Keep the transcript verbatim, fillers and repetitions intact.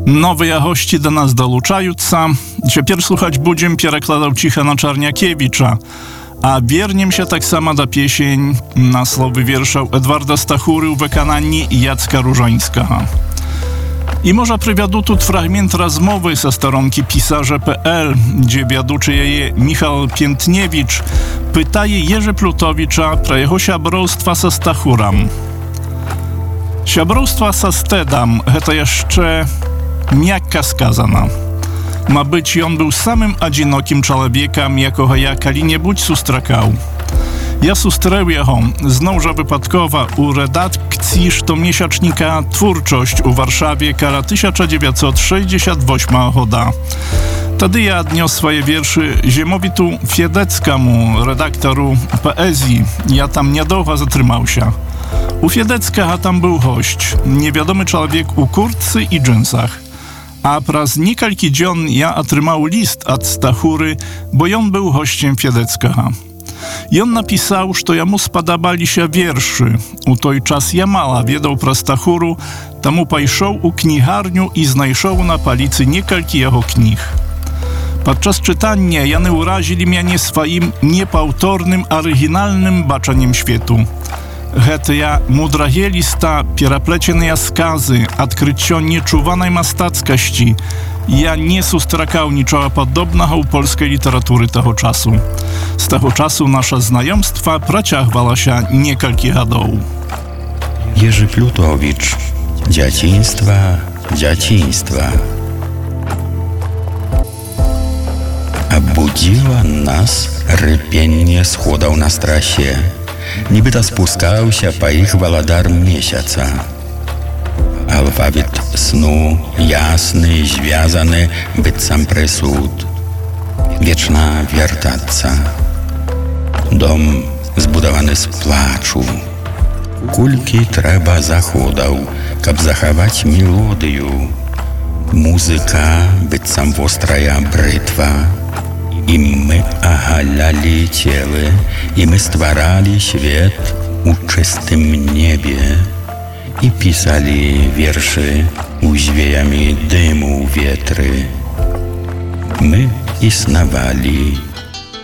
Nowe jakości do nas dolучаются. Теперь słuchać будем перекладов Тихона Czarniakiewicza, a wiernym się tak samo da piesień na słowy wierszał Edwarda Stachury w wykonaniu Jacka Różańskiego. I może przywiadu tu fragment rozmowy ze stronki pisarze kropka pe el, gdzie wiaduczy jej Michał Piętniewicz pytaje Jerzy Plutowicza pro jego siabrostwa ze Stachurem. Siabrostwa ze Stedam to jeszcze miakka skazana. Ma być on był samym одиноким człowiekiem, jakogo ja kali-niebudź sustrakał. Ja sustreł jego, znowże wypadkowa, u redakcji sztomiesięcznika Twórczość u Warszawie kara tysiąc dziewięćset sześćdziesiąt osiem года. Wtedy ja odniósł swoje wierszy Ziemowitu Fiedeckiemu, redaktoru poezji. Ja tam niedługo zatrzymał się. U Fiedeckiego tam był gość, niewiadomy człowiek u kurtcy i dżinsach. A przez niekalki dzień ja otrzymał list od Stachury, bo on był gościem Fiedeckiego. I on napisał, że jemu spodobali się wierszy. U той czas ja mała wiedział pro Stachuru, temu pojszał u kniharniu i znajszał na palicy niekalki jego knih. Podczas czytania jany urazili mnie swoim niepautornym, oryginalnym baczeniem światu. Hety ja mudrogie lista, pieroplecione skazy, odkrycio nieczuwanej mastackości. Ja nie sustrakał niczego podobnego u polskiej literatury tego czasu. Z tego czasu nasze znajomstwa prociągwało się niekalki lat. Jerzy Plutowicz. Dzieciństwa, dzieciństwa. A budziła nas rypienie schodów na strasie. Нібито спускався по їх володарм місяця. Алфавіт сну, ясний, зв'язаний, бицам присуд. Вічна вертаться. Дом збудований з плачу. Кульки треба заходов, каб заховать мелодию. Музыка, бицам вострая бритва. И мы оголяли тело, и мы створали свет у чистым небе, и писали верши узвеями дыму ветры. Мы иснowali